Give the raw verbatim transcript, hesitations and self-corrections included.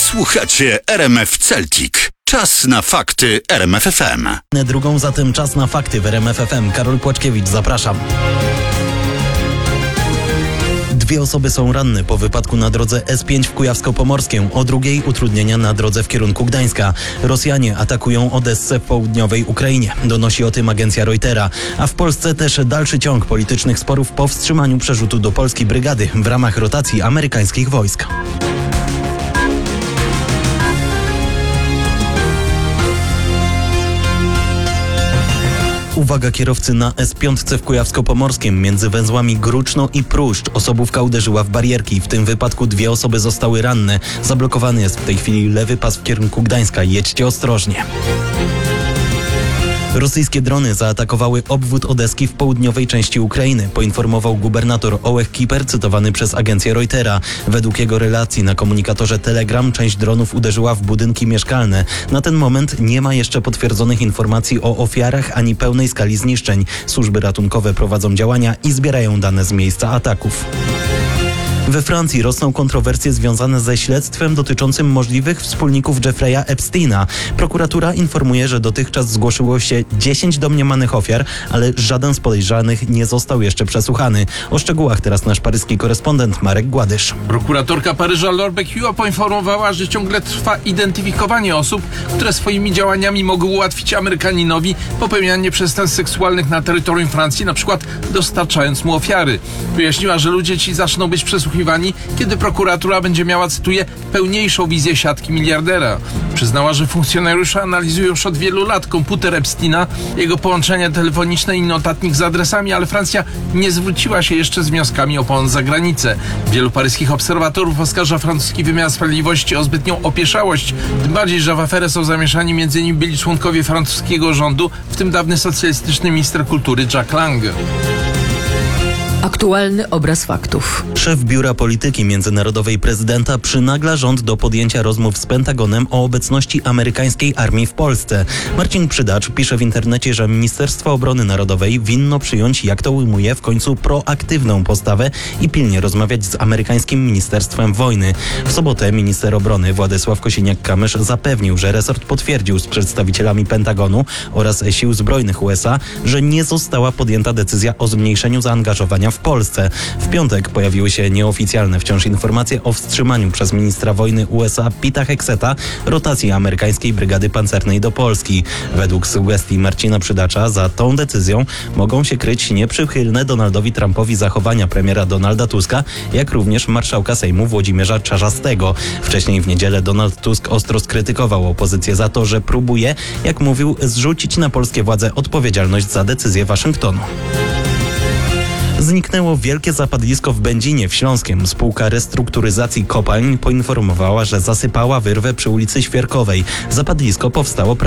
Słuchacie R M F Celtic. Czas na fakty R M F F M. Drugą zatem czas na fakty w R M F F M. Karol Płaczkiewicz, zapraszam. Dwie osoby są ranne po wypadku na drodze S pięć w Kujawsko-Pomorskiem. O drugiej utrudnienia na drodze w kierunku Gdańska. Rosjanie atakują Odessę w południowej Ukrainie. Donosi o tym agencja Reutera. A w Polsce też dalszy ciąg politycznych sporów po wstrzymaniu przerzutu do Polski brygady w ramach rotacji amerykańskich wojsk. Uwaga kierowcy na S pięć w Kujawsko-Pomorskim. Między węzłami Gruczno i Pruszcz osobówka uderzyła w barierki. W tym wypadku dwie osoby zostały ranne. Zablokowany jest w tej chwili lewy pas w kierunku Gdańska. Jedźcie ostrożnie. Rosyjskie drony zaatakowały obwód odeski w południowej części Ukrainy, poinformował gubernator Ołeh Kiper, cytowany przez agencję Reutera. Według jego relacji na komunikatorze Telegram część dronów uderzyła w budynki mieszkalne. Na ten moment nie ma jeszcze potwierdzonych informacji o ofiarach ani pełnej skali zniszczeń. Służby ratunkowe prowadzą działania i zbierają dane z miejsca ataków. We Francji rosną kontrowersje związane ze śledztwem dotyczącym możliwych wspólników Jeffrey'a Epsteina. Prokuratura informuje, że dotychczas zgłosiło się dziesięć domniemanych ofiar, ale żaden z podejrzanych nie został jeszcze przesłuchany. O szczegółach teraz nasz paryski korespondent Marek Gładysz. Prokuratorka Paryża Laure Becchio poinformowała, że ciągle trwa identyfikowanie osób, które swoimi działaniami mogły ułatwić Amerykaninowi popełnianie przestępstw seksualnych na terytorium Francji, na przykład dostarczając mu ofiary. Wyjaśniła, że ludzie ci zaczną być przesłuchiwani, kiedy prokuratura będzie miała, cytuję, pełniejszą wizję siatki miliardera. Przyznała, że funkcjonariusze analizują już od wielu lat komputer Epsteina, jego połączenia telefoniczne i notatnik z adresami, ale Francja nie zwróciła się jeszcze z wnioskami o pomoc za granicę. Wielu paryskich obserwatorów oskarża francuski wymiar sprawiedliwości o zbytnią opieszałość, tym bardziej, że w aferę są zamieszani między innymi byli członkowie francuskiego rządu, w tym dawny socjalistyczny minister kultury Jack Lang. Aktualny obraz faktów. Szef Biura Polityki Międzynarodowej prezydenta przynagla rząd do podjęcia rozmów z Pentagonem o obecności amerykańskiej armii w Polsce. Marcin Przydacz pisze w internecie, że Ministerstwo Obrony Narodowej winno przyjąć, jak to ujmuje, w końcu proaktywną postawę i pilnie rozmawiać z amerykańskim Ministerstwem Wojny. W sobotę minister obrony Władysław Kosiniak-Kamysz zapewnił, że resort potwierdził z przedstawicielami Pentagonu oraz Sił Zbrojnych U S A, że nie została podjęta decyzja o zmniejszeniu zaangażowania w Polsce. W piątek pojawiły się nieoficjalne wciąż informacje o wstrzymaniu przez ministra wojny U S A Pita Hegseta rotacji amerykańskiej brygady pancernej do Polski. Według sugestii Marcina Przydacza za tą decyzją mogą się kryć nieprzychylne Donaldowi Trumpowi zachowania premiera Donalda Tuska, jak również marszałka Sejmu Włodzimierza Czarzastego. Wcześniej w niedzielę Donald Tusk ostro skrytykował opozycję za to, że próbuje, jak mówił, zrzucić na polskie władze odpowiedzialność za decyzję Waszyngtonu. Zniknęło wielkie zapadlisko w Będzinie w Śląskiem. Spółka Restrukturyzacji Kopalń poinformowała, że zasypała wyrwę przy ulicy Świerkowej. Zapadlisko powstało